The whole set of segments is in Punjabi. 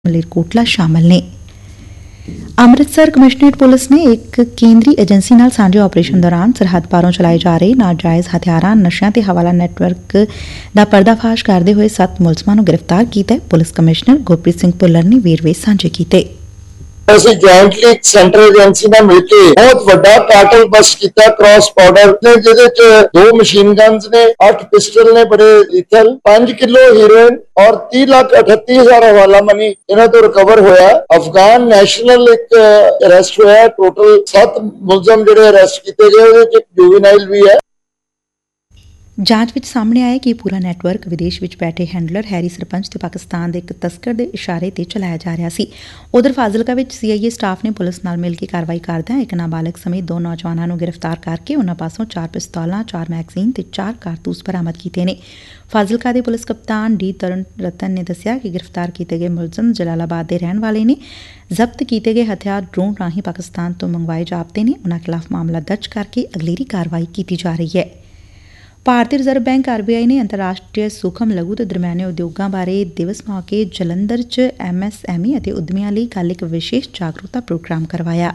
ਮਲੇਰਕੋਟਲਾ ਸ਼ਾਮਲ ਨੇ। ਅੰਮ੍ਰਿਤਸਰ ਕਮਿਸ਼ਨਰੇਟ ਪੁਲਿਸ ਨੇ ਇੱਕ ਕੇਂਦਰੀ ਏਜੰਸੀ ਨਾਲ ਸਾਂਝੇ ਆਪਰੇਸ਼ਨ ਦੌਰਾਨ ਸਰਹੱਦ ਪਾਰੋਂ ਚਲਾਏ ਜਾ ਰਹੇ ਨਾਜਾਇਜ਼ ਹਥਿਆਰਾਂ, ਨਸ਼ਿਆਂ ਤੇ ਹਵਾਲਾ ਨੈਟਵਰਕ ਦਾ ਪਰਦਾਫਾਸ਼ ਕਰਦੇ ਹੋਏ 7 ਮੁਲਜ਼ਮਾਂ ਨੂੰ ਗ੍ਰਿਫਤਾਰ ਕੀਤਾ। ਪੁਲਿਸ ਕਮਿਸ਼ਨਰ ਗੁਰਪ੍ਰੀਤ ਸਿੰਘ ਭੁੱਲਰ ਨੇ ਵੇਰਵੇ ਸਾਂਝੇ ਕੀਤੇ। ਅਸੀਂ ਜੁਆਇੰਟਲੀ ਸੈਂਟਰਲ ਏਜੰਸੀ ਨਾਲ ਮਿਲ ਕੇ ਬਹੁਤ ਵੱਡਾ ਕਾਰਟਲ ਬਸਟ ਕੀਤਾ ਕ੍ਰਾਸ ਬਾਰਡਰ ਨੇ, ਜਿਹਦੇ ਚ 2 ਮਸ਼ੀਨ ਗਨਸ ਨੇ, 8 ਪਿਸਟਲ ਨੇ ਬੜੇ ਲੀਥਲ, 5 ਕਿਲੋ ਹੀਰੋਇਨ ਔਰ 30,38,000 ਹਵਾਲਾ ਮਨੀ ਇਹਨਾਂ ਤੋਂ ਰਿਕਵਰ ਹੋਇਆ। ਅਫਗਾਨ ਨੈਸ਼ਨਲ ਇੱਕ ਅਰੈਸਟ ਹੋਇਆ। ਟੋਟਲ 7 ਮੁਲਜ਼ਮ ਜਿਹੜੇ ਅਰੈਸਟ ਕੀਤੇ ਗਏ, ਉਹਦੇ ਚ ਇੱਕ ਜੁਵੀਨਾਈਲ ਵੀ ਹੈ। ਜਾਂਚ ਵਿੱਚ ਸਾਹਮਣੇ ਆਇਆ ਕਿ ਪੂਰਾ ਨੈਟਵਰਕ ਵਿਦੇਸ਼ ਵਿੱਚ ਬੈਠੇ ਹੈਂਡਲਰ ਹੈਰੀ ਸਰਪੰਚ ਤੇ ਪਾਕਿਸਤਾਨ ਦੇ ਇੱਕ ਤਸਕਰ ਦੇ ਇਸ਼ਾਰੇ ਤੇ ਚਲਾਇਆ ਜਾ ਰਿਹਾ ਸੀ। ਉਧਰ ਫਾਜ਼ਿਲਕਾ ਵਿੱਚ ਸੀਆਈਏ ਸਟਾਫ ਨੇ ਪੁਲਿਸ ਨਾਲ ਮਿਲ ਕੇ ਕਾਰਵਾਈ ਕਰਦਿਆਂ ਇੱਕ ਨਾਬਾਲਗ ਸਮੇਤ 2 ਨੌਜਵਾਨਾਂ ਨੂੰ ਗ੍ਰਿਫਤਾਰ ਕਰਕੇ ਉਨ੍ਹਾਂ ਪਾਸੋਂ 4 ਪਿਸਤੌਲਾਂ, 4 ਮੈਗਜ਼ੀਨ ਤੇ 4 ਕਾਰਤੂਸ ਬਰਾਮਦ ਕੀਤੇ ਨੇ। ਫਾਜ਼ਿਲਕਾ ਦੇ ਪੁਲਿਸ ਕਪਤਾਨ ਡੀ ਤਰਨ ਰਤਨ ਨੇ ਦੱਸਿਆ ਕਿ ਗ੍ਰਿਫਤਾਰ ਕੀਤੇ ਗਏ ਮੁਲਜ਼ਮ ਜਲਾਲਾਬਾਦ ਦੇ ਰਹਿਣ ਵਾਲੇ ਨੇ। ਜ਼ਬਤ ਕੀਤੇ ਗਏ ਹਥਿਆਰ ਡਰੋਨ ਰਾਹੀਂ ਪਾਕਿਸਤਾਨ ਤੋਂ ਮੰਗਵਾਏ ਜਾਪਦੇ ਨੇ। ਉਨ੍ਹਾਂ ਖਿਲਾਫ ਮਾਮਲਾ ਦਰਜ ਕਰਕੇ ਅਗਲੇਰੀ ਕਾਰਵਾਈ ਕੀਤੀ ਜਾ ਰਹੀ ਹੈ। ਭਾਰਤੀ ਰਿਜ਼ਰਵ ਬੈਂਕ ਆਰਬੀਆਈ ਨੇ ਅੰਤਰਰਾਸ਼ਟਰੀ ਸੂਖਮ, ਲਘੂ ਤੇ ਦਰਮਿਆਨੇ ਉਦਯੋਗਾਂ ਬਾਰੇ ਦਿਵਸ ਮੌਕੇ ਜਲੰਧਰ 'ਚ ਐਮਐਸਐਮਈ ਅਤੇ ਉਦਮੀਆਂ ਲਈ ਕੱਲ੍ਹ ਇੱਕ ਵਿਸ਼ੇਸ਼ ਜਾਗਰੂਕਤਾ ਪ੍ਰੋਗਰਾਮ ਕਰਵਾਇਆ।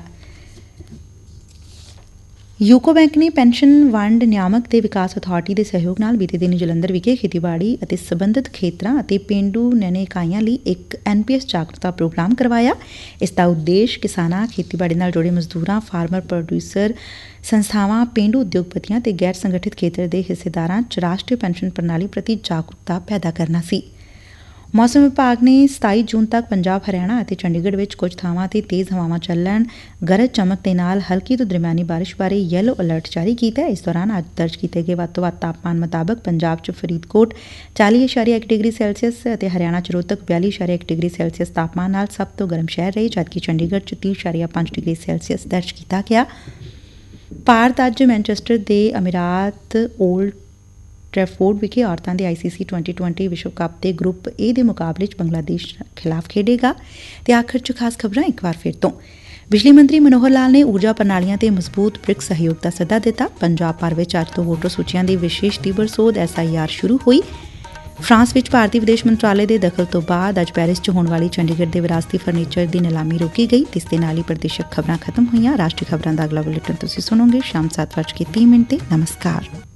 ਯੂਕੋ ਬੈਂਕ ਨੇ ਪੈਨਸ਼ਨ ਵੰਡ ਨਿਆਮਕ ਤੇ ਵਿਕਾਸ ਅਥਾਰਟੀ ਦੇ ਸਹਿਯੋਗ ਨਾਲ ਬੀਤੇ ਦਿਨ ਜਲੰਧਰ ਵਿਖੇ ਖੇਤੀਬਾੜੀ ਅਤੇ ਸਬੰਧਤ ਖੇਤਰਾਂ ਅਤੇ ਪੇਂਡੂ ਨਿਰਣੇ ਇਕਾਈਆਂ ਲਈ ਇੱਕ ਐਨਪੀਐਸ ਜਾਗਰੂਕਤਾ ਪ੍ਰੋਗਰਾਮ ਕਰਵਾਇਆ। ਇਸ ਦਾ ਉਦੇਸ਼ ਕਿਸਾਨਾਂ, ਖੇਤੀਬਾੜੀ ਨਾਲ ਜੁੜੇ ਮਜ਼ਦੂਰਾਂ, ਫਾਰਮਰ ਪ੍ਰੋਡਿਊਸਰ ਸੰਸਥਾਵਾਂ, ਪੇਂਡੂ ਉਦਯੋਗਪਤੀਆਂ ਤੇ ਗੈਰ ਸੰਗਠਿਤ ਖੇਤਰ ਦੇ ਹਿੱਸੇਦਾਰਾਂ 'ਚ ਰਾਸ਼ਟਰੀ ਪੈਨਸ਼ਨ ਪ੍ਰਣਾਲੀ ਪ੍ਰਤੀ ਜਾਗਰੂਕਤਾ ਪੈਦਾ ਕਰਨਾ ਸੀ। ਮੌਸਮ ਵਿਭਾਗ ਨੇ 27 ਜੂਨ ਤੱਕ ਪੰਜਾਬ, ਹਰਿਆਣਾ ਅਤੇ ਚੰਡੀਗੜ੍ਹ ਵਿੱਚ ਕੁਝ ਥਾਵਾਂ ਤੇ ਤੇਜ਼ ਹਵਾਵਾਂ ਚੱਲਣ, ਗਰਜ ਚਮਕ ਦੇ ਨਾਲ ਹਲਕੀ ਤੋਂ ਦਰਮਿਆਨੀ ਬਾਰਿਸ਼ ਬਾਰੇ ਯੈਲੋ ਅਲਰਟ ਜਾਰੀ ਕੀਤਾ ਹੈ। ਇਸ ਦੌਰਾਨ ਅੱਜ ਦਰਜ ਕੀਤੇ ਗਏ ਵੱਧ ਤੋਂ ਵੱਧ ਤਾਪਮਾਨ ਮੁਤਾਬਕ ਪੰਜਾਬ 'ਚ ਫਰੀਦਕੋਟ 40.1 ਡਿਗਰੀ ਸੈਲਸੀਅਸ ਅਤੇ ਹਰਿਆਣਾ 'ਚ ਰੋਹਤਕ 42.1 ਡਿਗਰੀ ਸੈਲਸੀਅਸ ਤਾਪਮਾਨ ਨਾਲ ਸਭ ਤੋਂ ਗਰਮ ਸ਼ਹਿਰ ਰਹੇ, ਜਦਕਿ ਚੰਡੀਗੜ੍ਹ 'ਚ 30.5 ਡਿਗਰੀ ਸੈਲਸੀਅਸ ਦਰਜ ਕੀਤਾ ਗਿਆ। ਭਾਰਤ ਅੱਜ ਮੈਨਚੈਸਟਰ ਦੇ ਅਮੀਰਾਤ ਓਲਡ ਟ੍ਰੈਫੋਰਡ ਵਿਖੇ ਔਰਤਾਂ ਦੇ ICC 2020 ਵਿਸ਼ਵ ਕੱਪ ਦੇ ਗਰੁੱਪ A ਦੇ ਮੁਕਾਬਲੇ 'ਚ ਬੰਗਲਾਦੇਸ਼ ਖਿਲਾਫ ਖੇਡੇਗਾ। ਤੇ ਆਖਰ 'ਚ ਖਾਸ ਖਬਰਾਂ ਇੱਕ ਵਾਰ ਫਿਰ ਤੋਂ। ਬਿਜਲੀ ਮੰਤਰੀ ਮਨੋਹਰ ਲਾਲ ਨੇ ਊਰਜਾ ਪ੍ਰਣਾਲੀਆਂ ਤੇ ਮਜ਼ਬੂਤ ਬ੍ਰਿਕਸ ਸਹਿਯੋਗ ਦਾ ਸੱਦਾ ਦਿੱਤਾ। ਪੰਜਾਬ ਭਰ ਵਿੱਚ ਅੱਜ ਤੋਂ ਵੋਟਰ ਸੂਚੀਆਂ ਦੀ ਵਿਸ਼ੇਸ਼ ਤੀਬਰ ਸੋਧ SIR ਸ਼ੁਰੂ ਹੋਈ। ਫਰਾਂਸ ਵਿੱਚ ਭਾਰਤੀ ਵਿਦੇਸ਼ ਮੰਤਰਾਲੇ ਦੇ ਦਖਲ ਤੋਂ ਬਾਅਦ ਅੱਜ ਪੈਰਿਸ 'ਚ ਹੋਣ ਵਾਲੀ ਚੰਡੀਗੜ੍ਹ ਦੇ ਵਿਰਾਸਤੀ ਫਰਨੀਚਰ ਦੀ ਨਿਲਾਮੀ ਰੋਕੀ ਗਈ। ਇਸ ਦੇ ਨਾਲ ਹੀ ਪ੍ਰਦੇਸ਼ਕ ਖਬਰਾਂ ਖਤਮ ਹੋਈਆਂ। ਰਾਸ਼ਟਰੀ ਖਬਰਾਂ ਦਾ ਅਗਲਾ ਬੁਲੇਟਿਨ ਤੁਸੀਂ ਸੁਣੋਗੇ ਸ਼ਾਮ 7:30 ਤੇ। ਨਮਸਕਾਰ।